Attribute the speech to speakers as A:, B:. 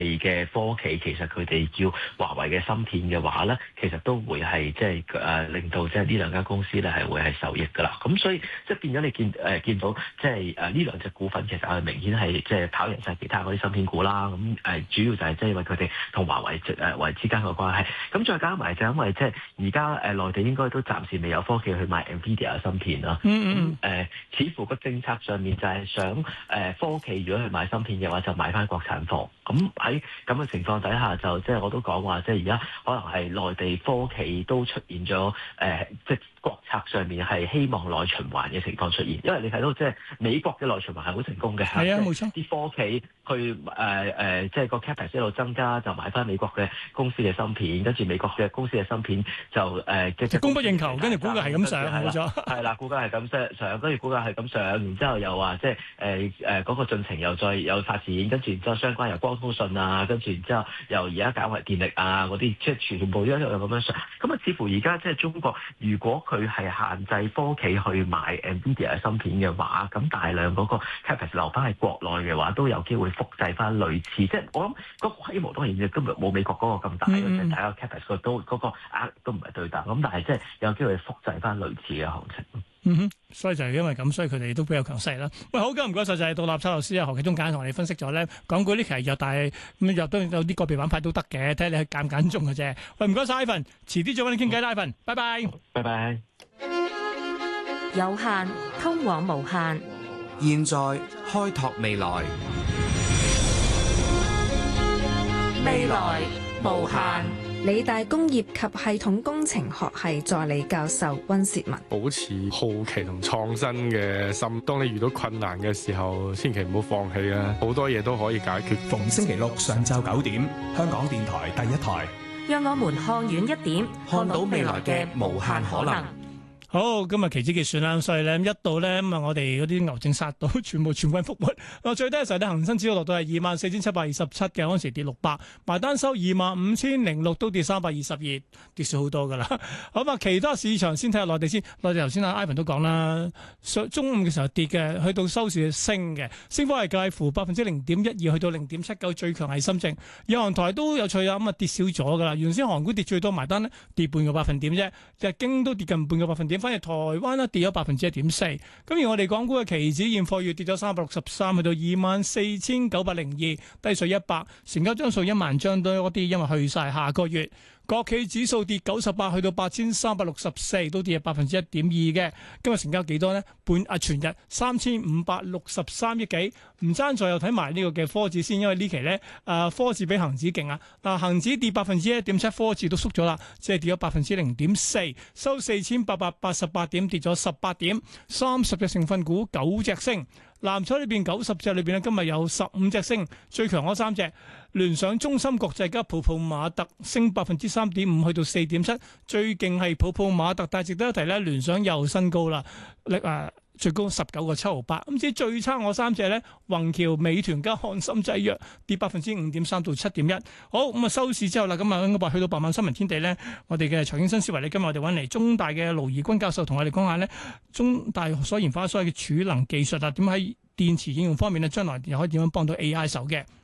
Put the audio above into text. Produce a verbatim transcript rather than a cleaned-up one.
A: 嘅科企其實佢哋要華為嘅芯片嘅話咧，其實都會係即係誒令到即係呢兩間公司咧係會係受益㗎啦。咁所以即係變咗你見誒、呃、見到即係誒呢兩隻股份其實係明顯係即係跑贏晒其他嗰啲芯片股啦。咁誒、呃、主要就係即係因為佢哋同華為誒、呃、為之間嘅關係。咁再加埋就因為即係而家誒內地應該都暫時未有科企去買 Nvidia 嘅芯片啦。
B: 嗯嗯
A: 誒、呃、似乎個政策上面就係想誒、呃、科企如果去買芯片嘅話，就買翻國產貨。咁喺咁嘅情況底下，就即係我都講話，即係而家可能係內地科企都出現咗誒、呃，即係國策上面係希望內循環嘅情況出現。因為你睇到即係美國嘅內循環係好成功嘅，
B: 係啊，冇錯。
A: 啲科企去誒誒、呃，即係個 capex 一路增加，就買翻美國嘅公司嘅芯片，跟住美國嘅公司嘅芯片就誒、呃、即係
B: 供不應求，跟住股價係咁上，冇錯。
A: 係啦，股價係咁上上，跟住股價係咁上，然之後又話即係誒誒嗰個進程又再有發展，跟住然之後相關又光通訊啊，跟住然之後又而家搞埋電力啊嗰啲，即係全部一路咁樣上。咁啊，似乎而家即係中國，如果佢係限制科企去買 Nvidia 嘅芯片嘅話，咁大量嗰個 capex 留翻喺國內嘅話，都有機會複製翻類似。即係我諗嗰個規模當然亦都冇美國嗰個咁大嘅，即係大家 capex 都嗰個額都唔係對等。咁但係即係有機會複製翻類似嘅行情。
B: 嗯哼，所以就係因為咁，所以佢哋都比較強勢啦。喂，好嘅，唔該晒，就係獨立策略師啊何啟宗簡同我哋分析咗咧，港股呢期係弱，但係咁弱都有啲個別板塊都得嘅，睇下你係揀唔揀中嘅啫。喂，唔該晒 Ivan，遲啲再揾你傾偈啦 Ivan，拜拜，
A: 拜拜。
C: 有限通往無限，
D: 現在開拓未來，
C: 未來無限。
E: 理大工業及系統工程學系助理教授溫薛文：
F: 保持好奇同創新嘅心，當你遇到困難嘅時候，千祈唔好放棄啊！好多嘢都可以解決。
G: 逢星期六上晝九點，香港電台第一台，
C: 讓我們看遠一點，看到未來嘅無限可能。
B: 好，今日期指結算啦，所以咧一到咧咁啊，我哋嗰啲牛證殺到，全部全軍覆沒。啊，最低嘅時候咧，恒生指數落到係二萬四千七百二十七嘅，嗰陣時跌六百，埋單收二萬五千零六，都跌三百二十二，跌少好多噶啦。好嘛，其他市場先睇下內地先。內地頭先阿 Ivan 都講啦，上中午嘅時候跌嘅，去到收市升嘅，升幅係介乎百分之零點一二去到零點七九，最強係深證。日韓台都有趣啊，咁啊跌少咗噶啦。原先韓股跌最多埋單咧，跌半個百分點啫，日經都跌近半個百分點。反而台灣咧跌咗百分之一點四，咁而我哋港股嘅期指現貨月跌咗三百六十三，去到二萬四千九百零二，低水一百，成交張數一萬張多啲，因為去晒下個月。國企指數跌九十八，去到八千三百六十四，都跌百分之一點二嘅。今日成交幾多呢？半啊全日三千五百六十三億幾，唔爭在又睇埋呢個嘅科指先，因為呢期呢，誒、呃、科指比恒指勁啊。嗱，恒指跌百分之一點七，科指都縮咗啦，即係跌咗百分之零點四，收四千八百八十八點，跌咗十八點，三十隻成分股九隻升。藍籌裏邊九十隻裏邊咧，今日有十五隻升，最強嗰三隻聯想、中芯國際加普普馬特升百分之三點五，去到四點七，最勁係普普馬特，但係值得一提咧，聯想又新高啦，力啊！最高十九個七毫八，咁至於最差我三隻咧，宏橋、美團加漢森製藥跌百分之五點三到七點一。好，咁啊收市之後啦，咁啊應該話去到百萬新聞天地咧，我哋嘅財經新思維咧，今日我哋揾嚟中大嘅盧怡君教授同我哋講下咧，中大所研發所謂嘅儲能技術啊，點喺電池應用方面咧，將來又可以點樣幫到 A I 手嘅。